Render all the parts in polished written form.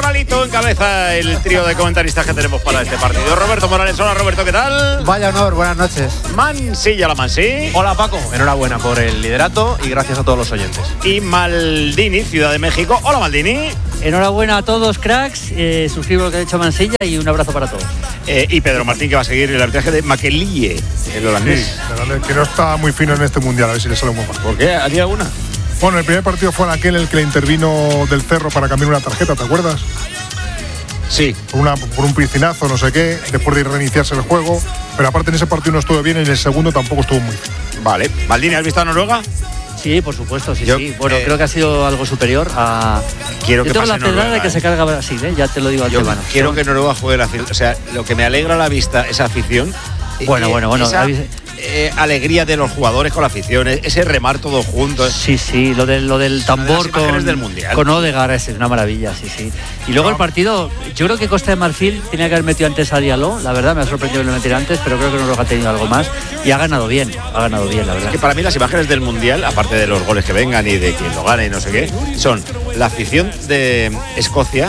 Moralito encabeza el trío de comentaristas que tenemos para este partido. Roberto Morales, hola Roberto, ¿qué tal? Vaya honor, buenas noches. Mansilla, la Mansi. Hola Paco, enhorabuena por el liderato y gracias a todos los oyentes. Y Maldini, Ciudad de México. Hola Maldini. Enhorabuena a todos, cracks. Suscribo lo que ha dicho Mansilla y un abrazo para todos. Y Pedro Martín, que va a seguir el arbitraje de Makelele, el holandés. Sí, que no está muy fino en este mundial, a ver si le sale un poco. ¿Por qué? ¿Haría alguna? Bueno, el primer partido fue aquel el que le intervino del Cerro para cambiar una tarjeta, ¿te acuerdas? Sí. Por un piscinazo, no sé qué, después de reiniciarse el juego. Pero aparte en ese partido no estuvo bien y en el segundo tampoco estuvo muy bien. Vale. Maldini, ¿has visto a Noruega? Sí, por supuesto, sí. Bueno, creo que ha sido algo superior a... Quiero Yo que tengo la pase pedrada Noruega, de que se carga Brasil, ya te lo digo antemano. Quiero que Noruega juegue la afición. O sea, lo que me alegra a la vista, esa afición. Bueno. Esa alegría de los jugadores con la afición, ese remar todos juntos. Sí, lo del tambor del mundial. Con Odegaard es una maravilla, sí. Y luego el partido, yo creo que Costa de Marfil tenía que haber metido antes a Diallo, la verdad me ha sorprendido que lo metiera antes, pero creo que Noruega ha tenido algo más y ha ganado bien, la verdad. Es que para mí las imágenes del mundial, aparte de los goles que vengan y de quien lo gane y no sé qué, son la afición de Escocia,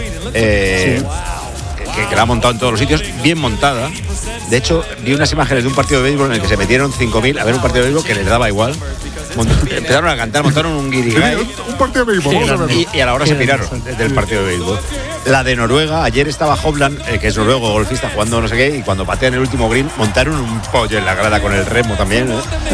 que la ha montado en todos los sitios, bien montada. De hecho, vi unas imágenes de un partido de béisbol en el que se metieron 5.000 a ver un partido de béisbol que les daba igual. Empezaron a cantar, montaron un guirigay. Un partido de béisbol, vamos a verlo. Y a la hora se piraron del partido de béisbol. La de Noruega, ayer estaba Hovland, que es noruego, golfista, jugando no sé qué, y cuando patean el último green, montaron un pollo en la grada con el remo también.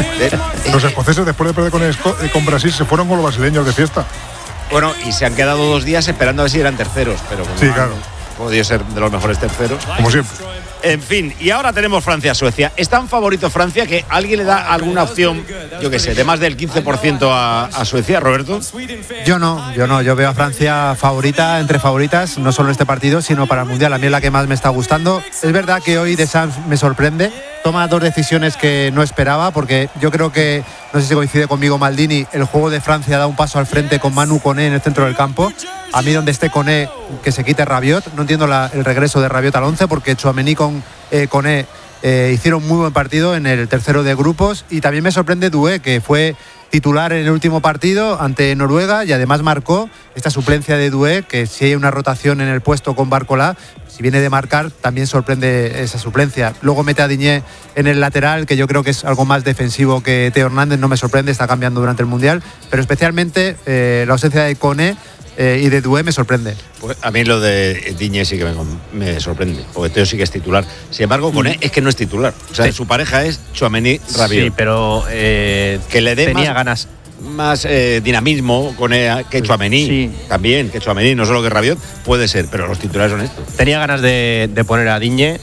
Los escoceses, después de perder con Brasil, se fueron con los brasileños de fiesta. Bueno, y se han quedado 2 días esperando a ver si eran terceros, pero sí, claro. Podido ser de los mejores terceros. Como siempre. En fin, y ahora tenemos Francia-Suecia. ¿Es tan favorito Francia que alguien le da alguna opción, yo qué sé, de más del 15% a Suecia, Roberto? Yo no. Yo veo a Francia favorita, entre favoritas, no solo en este partido, sino para el Mundial. A mí es la que más me está gustando. Es verdad que hoy Deschamps me sorprende. Toma 2 decisiones que no esperaba, porque yo creo que, no sé si coincide conmigo Maldini, el juego de Francia da un paso al frente con Manu Koné en el centro del campo. A mí donde esté Koné, que se quite Rabiot. No entiendo el regreso de Rabiot al 11, porque Tchouaméni con Koné hicieron muy buen partido en el tercero de grupos. Y también me sorprende Doué, que fue titular en el último partido ante Noruega y además marcó esta suplencia de Doué, que si hay una rotación en el puesto con Barcola, si viene de marcar, también sorprende esa suplencia. Luego mete a Digne en el lateral, que yo creo que es algo más defensivo que Theo Hernández, no me sorprende, está cambiando durante el Mundial, pero especialmente la ausencia de Koné y de Doué me sorprende. Pues a mí lo de Digne sí que me sorprende, porque Theo sí que es titular. Sin embargo, Koné es que no es titular. O sea, su pareja es Tchouaméni Rabiot. Sí, pero que le dé tenía ganas. Más dinamismo con que Tchouaméni, también, que Tchouaméni, no solo que Rabiot, puede ser, pero los titulares son estos. Tenía ganas de poner a Digne,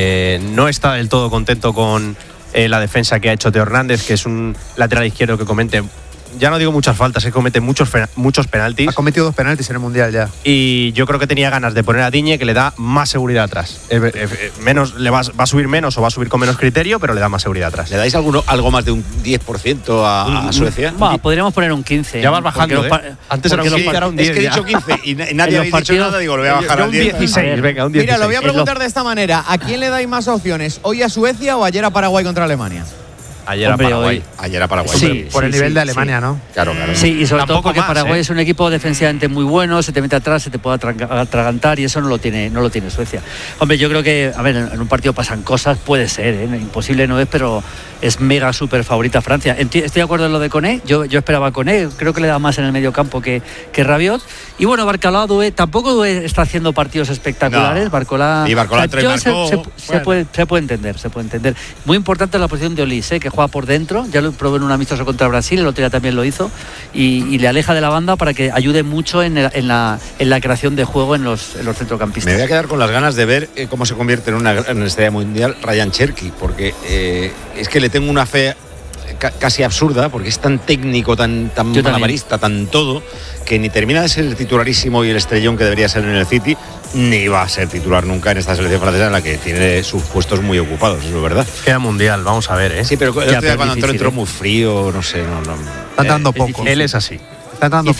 no está del todo contento con la defensa que ha hecho Theo Hernández, que es un lateral izquierdo que comete, ya no digo muchas faltas, que comete muchos penaltis. Ha cometido 2 penaltis en el Mundial ya. Y yo creo que tenía ganas de poner a Digne, que le da más seguridad atrás. Menos, va a subir menos o va a subir con menos criterio, pero le da más seguridad atrás. ¿Le dais algo más de un 10% a Suecia? Podríamos poner un 15. Ya vas bajando, Antes era un 15, ahora un 10. Es que he dicho 15 y nadie había dicho nada, digo, lo voy a bajar a un 16. Venga, un 16. Mira, lo voy a preguntar de esta manera. ¿A quién le dais más opciones? ¿Hoy a Suecia o ayer a Paraguay contra Alemania? Ayer a Paraguay. Ayer a Paraguay. Sí, por el nivel de Alemania, ¿no? Claro. Sí, y sobre todo porque más, Paraguay es un equipo defensivamente muy bueno, se te mete atrás, se te puede atragantar y eso no lo tiene Suecia. Hombre, yo creo que, a ver, en un partido pasan cosas, puede ser, imposible no es, pero es mega súper favorita Francia. Estoy de acuerdo en lo de Koné, yo esperaba a Koné, creo que le da más en el medio campo que Rabiot. Y bueno, Barcola, tampoco Doué está haciendo partidos espectaculares. No. Barcola entró y marcó. Se puede entender. Muy importante la posición de Olise, que juega por dentro, ya lo probó en un amistoso contra Brasil, el otro día también lo hizo, y le aleja de la banda para que ayude mucho en la creación de juego en los centrocampistas. Me voy a quedar con las ganas de ver cómo se convierte en una estrella mundial Ryan Cherki, porque es que le tengo una fe casi absurda, porque es tan técnico, tan malabarista, tan todo, que ni termina de ser el titularísimo y el estrellón que debería ser en el City, ni va a ser titular nunca en esta selección francesa, en la que tiene sus puestos muy ocupados, eso es verdad. Queda mundial, vamos a ver, Sí, pero cuando entró muy frío, no sé, no. Está dando poco. Él es así.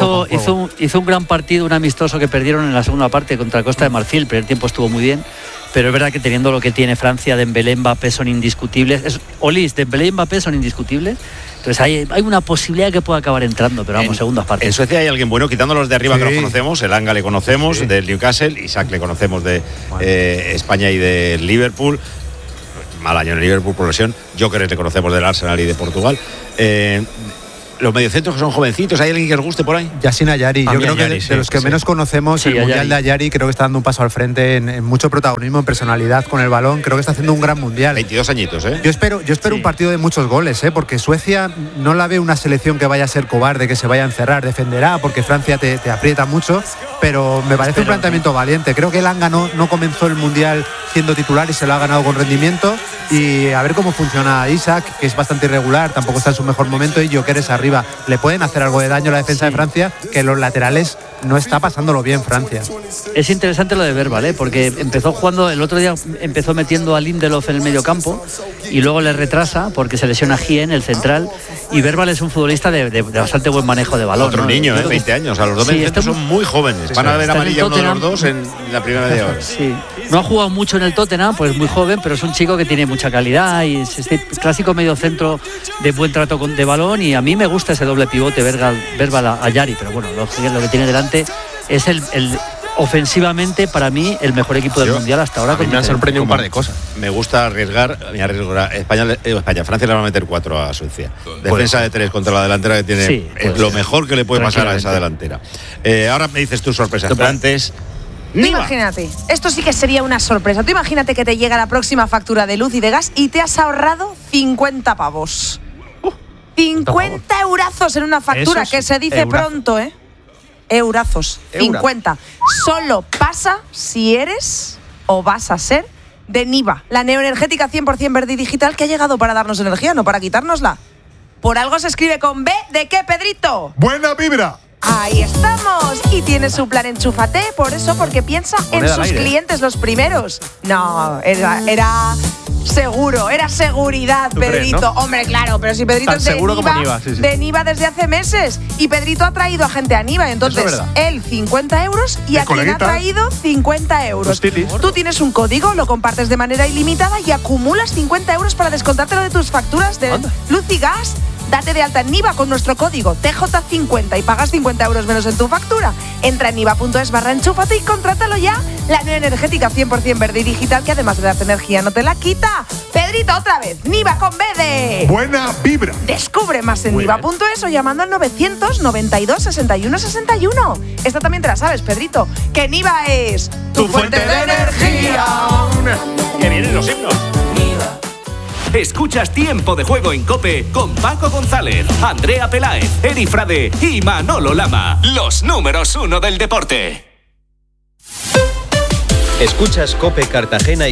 Hizo un gran partido, un amistoso que perdieron en la segunda parte contra Costa de Marfil. El primer tiempo estuvo muy bien, pero es verdad que teniendo lo que tiene Francia, Dembélé, Mbappé son indiscutibles. Olis, Dembélé y Mbappé son indiscutibles. Entonces hay una posibilidad que pueda acabar entrando, pero vamos, segundas partes. En Suecia hay alguien bueno, quitando los de arriba que los conocemos, el Anga le conocemos, del Newcastle, Isaac le conocemos de España y de Liverpool. Mal año en el Liverpool por lesión. Jokeres le conocemos del Arsenal y de Portugal. Los mediocentros que son jovencitos, ¿hay alguien que os guste por ahí? Yasin Ayari, yo creo que Ayari, de los que menos conocemos, el Mundial de Ayari creo que está dando un paso al frente en mucho protagonismo, en personalidad con el balón, creo que está haciendo un gran Mundial. 22 añitos, ¿eh? Yo espero un partido de muchos goles, porque Suecia no la ve una selección que vaya a ser cobarde, que se vaya a encerrar, defenderá, porque Francia te aprieta mucho, pero me parece un planteamiento valiente. Creo que el Anga no comenzó el Mundial siendo titular y se lo ha ganado con rendimiento, y a ver cómo funciona Isaac, que es bastante irregular, tampoco está en su mejor momento, y Jokeres arriba. Le pueden hacer algo de daño a la defensa de Francia, que los laterales no está pasándolo bien Francia. Es interesante lo de Verbal, porque empezó jugando, el otro día empezó metiendo a Lindelof en el medio campo y luego le retrasa porque se lesiona Gien, el central, y Verbal es un futbolista de bastante buen manejo de balón. Otro niño, 20 años, a los dos mediocentros son muy jóvenes. Van a ver amarilla uno de los dos en la primera media hora. Sí. No ha jugado mucho en el Tottenham, pues muy joven, pero es un chico que tiene mucha calidad y es este clásico mediocentro de buen trato de balón, y a mí me gusta ese doble pivote Verbal a Ayari, pero bueno, lo que tiene delante es el ofensivamente para mí el mejor equipo del Mundial hasta ahora. A mí me han sorprendido un par de cosas. Me gusta arriesgar. Francia le va a meter 4 a Suecia. Defensa de 3 contra la delantera que tiene, es lo mejor que le puede pasar a esa delantera. Ahora me dices tus sorpresas, pero antes... Imagínate, esto sí que sería una sorpresa. Tú imagínate que te llega la próxima factura de luz y de gas y te has ahorrado 50 pavos. 50 eurazos en una factura, que se dice pronto, ¿eh? Eurazos, 50. Solo pasa si eres o vas a ser de Niva, la neoenergética 100% verde y digital que ha llegado para darnos energía, no para quitárnosla. Por algo se escribe con B. ¿De qué, Pedrito? ¡Buena vibra! Ahí estamos. Y tiene su plan Enchúfate, por eso, porque piensa en sus clientes los primeros. No, era seguro, era seguridad, Pedrito. ¿No? Hombre, claro, pero si Pedrito es de Niva, de Niva desde hace meses. Y Pedrito ha traído a gente a Niva, entonces él 50 euros y a quien ha traído 50 euros. Tú tienes un código, lo compartes de manera ilimitada y acumulas 50 euros para descontártelo de tus facturas de luz y gas. Date de alta en Niva con nuestro código TJ50 y pagas 50 euros menos en tu factura. Entra en niva.es/enchúfate y contrátalo ya. La neoenergética 100% verde y digital que además de darte energía no te la quita. Pedrito, otra vez, Niva con B de... ¡Buena vibra! Descubre más en niva.es o llamando al 992 61 61. Esta también te la sabes, Pedrito, que Niva es tu fuente de energía. Que vienen los himnos. Escuchas Tiempo de Juego en COPE con Paco González, Andrea Peláez, Eri Frade y Manolo Lama. Los números 1 del deporte. Escuchas COPE Cartagena y